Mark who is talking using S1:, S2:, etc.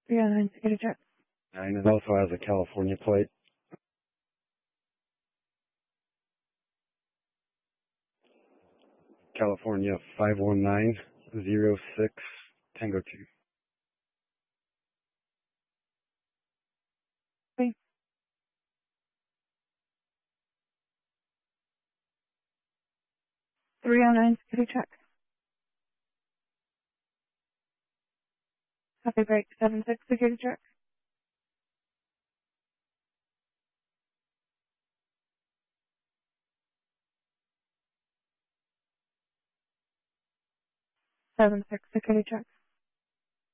S1: 309 security check.
S2: 9, and also has a California plate. California 51906 Tango 2.
S1: Okay. 309 security check. Copy break 76 security check. 76 security check.